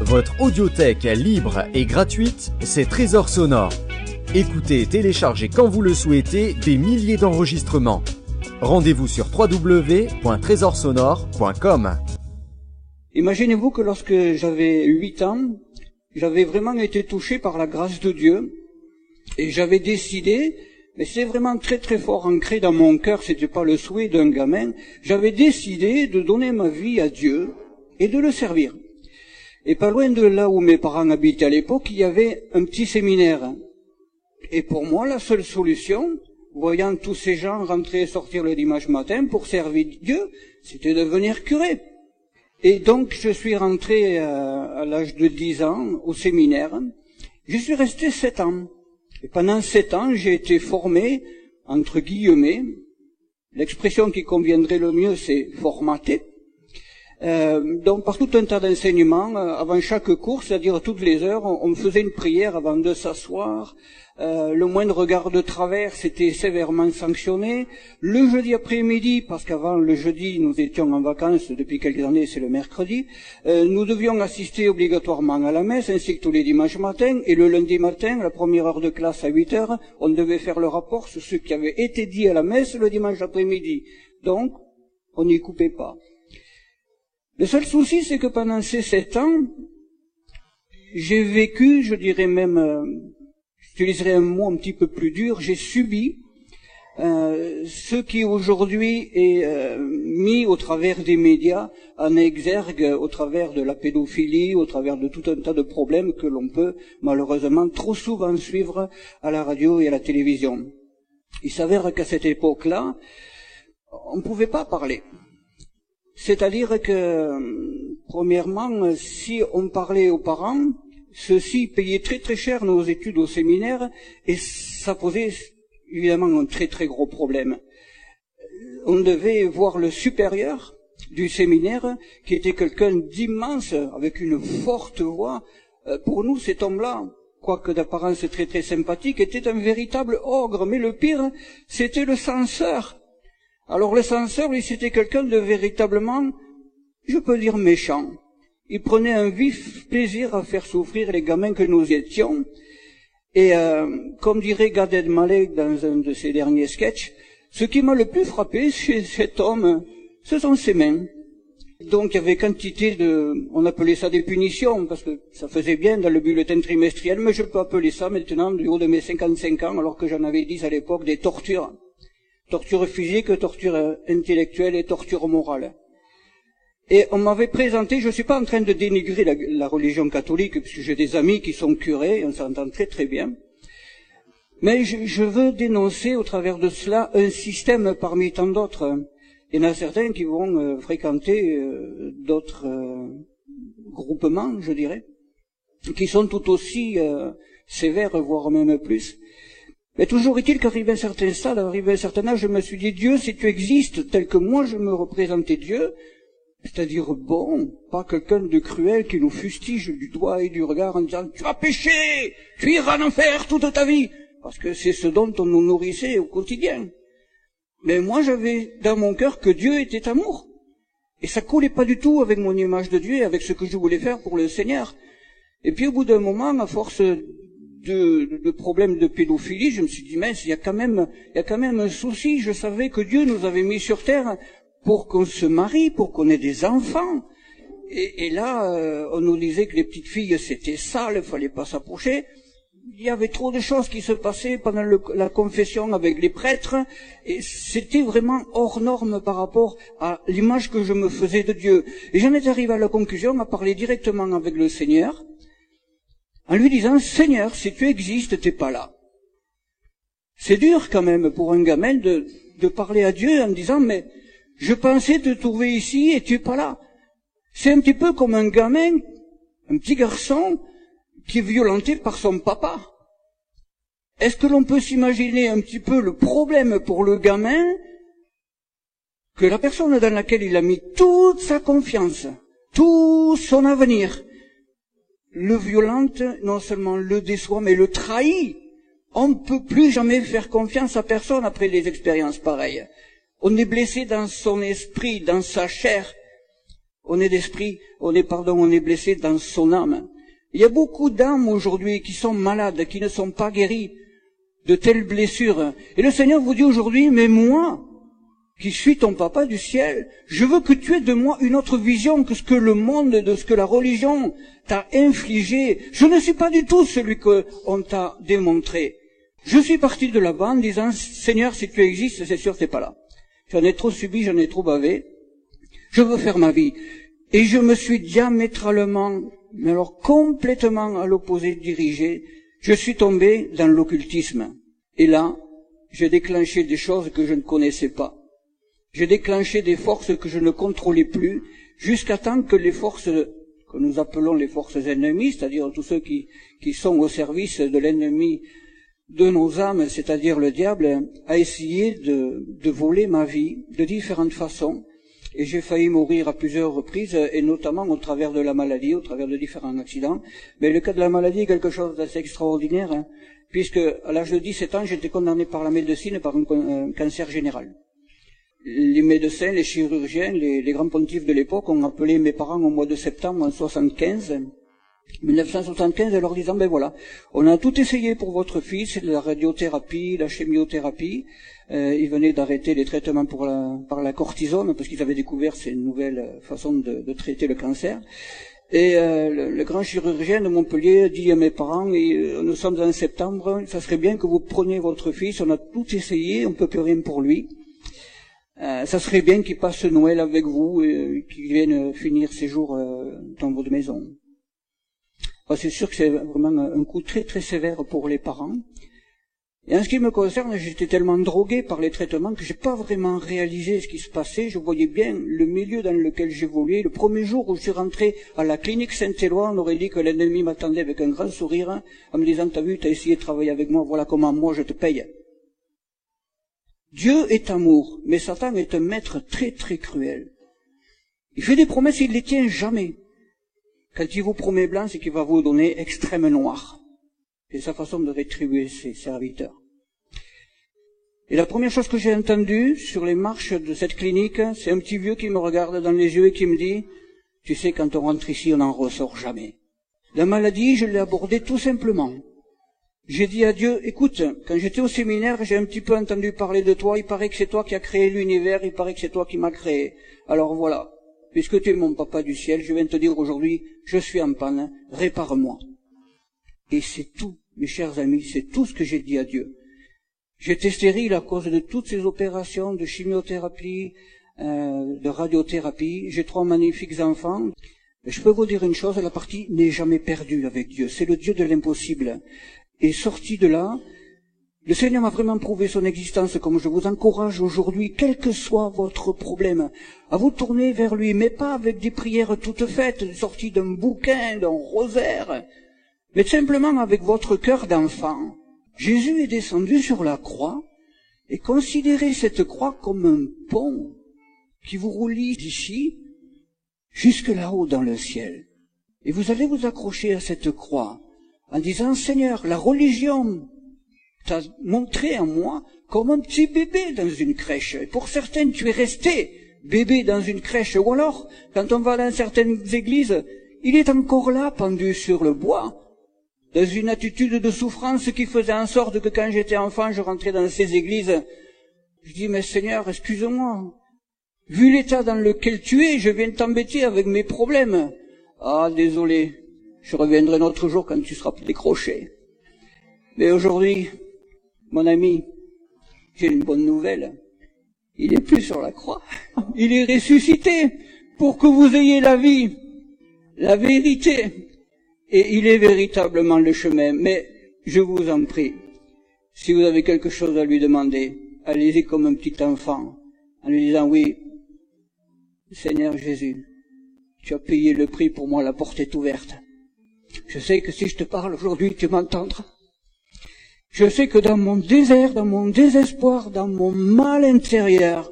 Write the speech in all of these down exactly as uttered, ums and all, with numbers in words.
Votre audiothèque libre et gratuite, c'est Trésor Sonore. Écoutez et téléchargez quand vous le souhaitez des milliers d'enregistrements. Rendez-vous sur w w w point trésor sonore point com. Imaginez-vous que lorsque j'avais huit ans, j'avais vraiment été touché par la grâce de Dieu et j'avais décidé, mais c'est vraiment très très fort ancré dans mon cœur, c'était pas le souhait d'un gamin, j'avais décidé de donner ma vie à Dieu et de le servir. Et pas loin de là où mes parents habitaient à l'époque, il y avait un petit séminaire. Et pour moi, la seule solution, voyant tous ces gens rentrer et sortir le dimanche matin pour servir Dieu, c'était de devenir curé. Et donc, je suis rentré à, à l'âge de dix ans au séminaire. Je suis resté sept ans. Et pendant sept ans, j'ai été formé, entre guillemets, l'expression qui conviendrait le mieux, c'est formaté. Euh, donc par tout un tas d'enseignements, euh, avant chaque cours, c'est-à-dire toutes les heures, on, on faisait une prière avant de s'asseoir. Euh, le moindre regard de travers, c'était sévèrement sanctionné. Le jeudi après-midi, parce qu'avant le jeudi, nous étions en vacances, depuis quelques années, c'est le mercredi, euh, nous devions assister obligatoirement à la messe, ainsi que tous les dimanches matins. Et le lundi matin, la première heure de classe à huit heures, on devait faire le rapport sur ce qui avait été dit à la messe le dimanche après-midi. Donc, on n'y coupait pas. Le seul souci, c'est que pendant ces sept ans, j'ai vécu, je dirais même, euh, j'utiliserai un mot un petit peu plus dur, j'ai subi euh, ce qui aujourd'hui est euh, mis au travers des médias en exergue, au travers de la pédophilie, au travers de tout un tas de problèmes que l'on peut malheureusement trop souvent suivre à la radio et à la télévision. Il s'avère qu'à cette époque-là, on ne pouvait pas parler. C'est-à-dire que, premièrement, si on parlait aux parents, ceux-ci payaient très très cher nos études au séminaire et ça posait évidemment un très très gros problème. On devait voir le supérieur du séminaire, qui était quelqu'un d'immense, avec une forte voix. Pour nous, cet homme-là, quoique d'apparence très très sympathique, était un véritable ogre, mais le pire, c'était le censeur. Alors le censeur, lui, c'était quelqu'un de véritablement, je peux dire, méchant. Il prenait un vif plaisir à faire souffrir les gamins que nous étions. Et euh, comme dirait Gad Elmaleh dans un de ses derniers sketchs, ce qui m'a le plus frappé chez cet homme, ce sont ses mains. Donc il y avait quantité de, on appelait ça des punitions, parce que ça faisait bien dans le bulletin trimestriel, mais je peux appeler ça maintenant, du haut de mes cinquante-cinq ans, alors que j'en avais dix à l'époque, des tortures. Torture physique, torture intellectuelle et torture morale. Et on m'avait présenté, je ne suis pas en train de dénigrer la, la religion catholique, puisque j'ai des amis qui sont curés, on s'entend très très bien, mais je, je veux dénoncer au travers de cela un système parmi tant d'autres. Il y en a certains qui vont euh, fréquenter euh, d'autres euh, groupements, je dirais, qui sont tout aussi euh, sévères, voire même plus. Mais toujours est-il qu'arrivé à un certain stade, arrivé à un certain âge, je me suis dit, Dieu, si tu existes tel que moi je me représentais Dieu, c'est-à-dire bon, pas quelqu'un de cruel qui nous fustige du doigt et du regard en disant, tu vas pécher, tu iras en enfer toute ta vie, parce que c'est ce dont on nous nourrissait au quotidien. Mais moi j'avais dans mon cœur que Dieu était amour. Et ça collait pas du tout avec mon image de Dieu et avec ce que je voulais faire pour le Seigneur. Et puis au bout d'un moment, à force de, de problèmes de pédophilie, je me suis dit, mince, il y a quand même, il y a quand même un souci. Je savais que Dieu nous avait mis sur terre pour qu'on se marie, pour qu'on ait des enfants. Et, et là, euh, on nous disait que les petites filles, c'était sale, il fallait pas s'approcher. Il y avait trop de choses qui se passaient pendant le, la confession avec les prêtres, et c'était vraiment hors norme par rapport à l'image que je me faisais de Dieu. Et j'en étais arrivé à la conclusion, à parler directement avec le Seigneur, en lui disant, Seigneur, si tu existes, t'es pas là. C'est dur quand même pour un gamin de, de parler à Dieu en disant, mais je pensais te trouver ici et tu es pas là. C'est un petit peu comme un gamin, un petit garçon, qui est violenté par son papa. Est-ce que l'on peut s'imaginer un petit peu le problème pour le gamin que la personne dans laquelle il a mis toute sa confiance, tout son avenir, le violente, non seulement le déçoit, mais le trahit. On ne peut plus jamais faire confiance à personne après des expériences pareilles. On est blessé dans son esprit, dans sa chair. On est d'esprit, on est, pardon, on est blessé dans son âme. Il y a beaucoup d'âmes aujourd'hui qui sont malades, qui ne sont pas guéries de telles blessures. Et le Seigneur vous dit aujourd'hui, mais moi, qui suis ton papa du ciel, je veux que tu aies de moi une autre vision que ce que le monde, de ce que la religion t'a infligé. Je ne suis pas du tout celui qu'on t'a démontré. Je suis parti de là-bas en disant, Seigneur, si tu existes, c'est sûr, t'es pas là. J'en ai trop subi, j'en ai trop bavé. Je veux faire ma vie. Et je me suis diamétralement, mais alors complètement à l'opposé dirigé. Je suis tombé dans l'occultisme. Et là, j'ai déclenché des choses que je ne connaissais pas. J'ai déclenché des forces que je ne contrôlais plus, jusqu'à temps que les forces que nous appelons les forces ennemies, c'est-à-dire tous ceux qui, qui sont au service de l'ennemi de nos âmes, c'est-à-dire le diable, a essayé de, de voler ma vie de différentes façons. Et j'ai failli mourir à plusieurs reprises, et notamment au travers de la maladie, au travers de différents accidents. Mais le cas de la maladie est quelque chose d'assez extraordinaire, hein, puisque à l'âge de dix-sept ans, j'étais condamné par la médecine par un, un cancer général. Les médecins, les chirurgiens, les, les grands pontifes de l'époque ont appelé mes parents au mois de septembre en soixante-quinze, mille neuf cent soixante-quinze, en leur disant, ben voilà, on a tout essayé pour votre fils, la radiothérapie, la chimiothérapie. Euh, ils venaient d'arrêter les traitements pour la, par la cortisone, parce qu'ils avaient découvert ces nouvelles façons de, de traiter le cancer. Et euh, le, le grand chirurgien de Montpellier dit à mes parents, et, euh, nous sommes en septembre, ça serait bien que vous preniez votre fils, on a tout essayé, on ne peut plus rien pour lui. Euh, ça serait bien qu'il passe Noël avec vous, et qu'il vienne finir ses jours euh, dans votre maison. Enfin, c'est sûr que c'est vraiment un coup très très sévère pour les parents. Et en ce qui me concerne, j'étais tellement drogué par les traitements que j'ai pas vraiment réalisé ce qui se passait. Je voyais bien le milieu dans lequel j'évoluais. Le premier jour où je suis rentré à la clinique Saint-Éloi, on aurait dit que l'ennemi m'attendait avec un grand sourire, en me disant, t'as vu, t'as essayé de travailler avec moi, voilà comment moi je te paye. Dieu est amour, mais Satan est un maître très très cruel. Il fait des promesses, il les tient jamais. Quand il vous promet blanc, c'est qu'il va vous donner extrême noir. C'est sa façon de rétribuer ses serviteurs. Et la première chose que j'ai entendue sur les marches de cette clinique, c'est un petit vieux qui me regarde dans les yeux et qui me dit, tu sais, quand on rentre ici, on n'en ressort jamais. La maladie, je l'ai abordée tout simplement. J'ai dit à Dieu, écoute, quand j'étais au séminaire, j'ai un petit peu entendu parler de toi, il paraît que c'est toi qui as créé l'univers, il paraît que c'est toi qui m'as créé. Alors voilà, puisque tu es mon papa du ciel, je viens te dire aujourd'hui, je suis en panne, répare-moi. Et c'est tout, mes chers amis, c'est tout ce que j'ai dit à Dieu. J'étais stérile à cause de toutes ces opérations de chimiothérapie, euh, de radiothérapie. J'ai trois magnifiques enfants. Et je peux vous dire une chose, la partie n'est jamais perdue avec Dieu. C'est le Dieu de l'impossible. Et sorti de là, le Seigneur m'a vraiment prouvé son existence, comme je vous encourage aujourd'hui, quel que soit votre problème, à vous tourner vers lui, mais pas avec des prières toutes faites, sorties d'un bouquin, d'un rosaire, mais simplement avec votre cœur d'enfant. Jésus est descendu sur la croix, et considérez cette croix comme un pont qui vous relie d'ici jusque là-haut dans le ciel. Et vous allez vous accrocher à cette croix en disant, Seigneur, la religion t'a montré en moi comme un petit bébé dans une crèche. Et pour certains, tu es resté bébé dans une crèche. Ou alors, quand on va dans certaines églises, il est encore là, pendu sur le bois, dans une attitude de souffrance qui faisait en sorte que quand j'étais enfant, je rentrais dans ces églises. Je dis, mais Seigneur, excuse-moi, vu l'état dans lequel tu es, je viens t'embêter avec mes problèmes. Ah, désolé, je reviendrai un autre jour quand tu seras décroché. Mais aujourd'hui, mon ami, j'ai une bonne nouvelle. Il n'est plus sur la croix. Il est ressuscité pour que vous ayez la vie, la vérité. Et il est véritablement le chemin. Mais je vous en prie, si vous avez quelque chose à lui demander, allez-y comme un petit enfant, en lui disant, oui, Seigneur Jésus, tu as payé le prix pour moi, la porte est ouverte. Je sais que si je te parle aujourd'hui, tu m'entendras. Je sais que dans mon désert, dans mon désespoir, dans mon mal intérieur,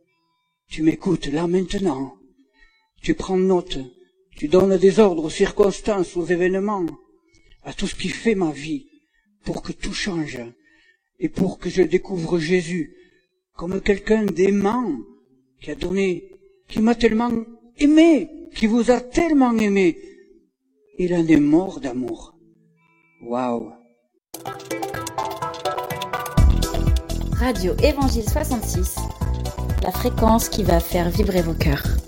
tu m'écoutes là maintenant. Tu prends note, tu donnes des ordres aux circonstances, aux événements, à tout ce qui fait ma vie, pour que tout change, et pour que je découvre Jésus comme quelqu'un d'aimant, qui a donné, qui m'a tellement aimé, qui vous a tellement aimé, il en est mort d'amour. Waouh! Radio Évangile soixante-six, la fréquence qui va faire vibrer vos cœurs.